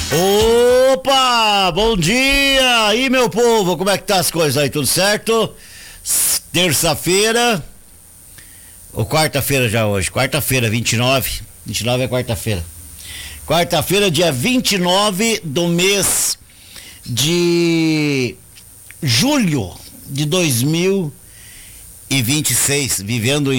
Opa, bom dia! Aí, meu povo, como é que tá as coisas aí? Tudo certo? Terça-feira ou quarta-feira já hoje? Quarta-feira, 29. 29 é quarta-feira. Quarta-feira, dia 29 do mês de julho de 2026, vivendo em